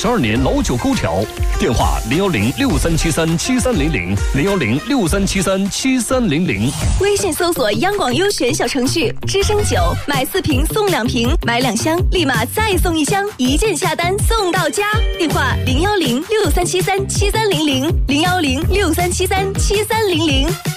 12年老酒沟条，电话01063737300，01063737300。 微信搜索央广优选小程序，知声酒买4瓶送2瓶，买2箱立马再送1箱，1键下单送到家。电话01063737300，01063737300。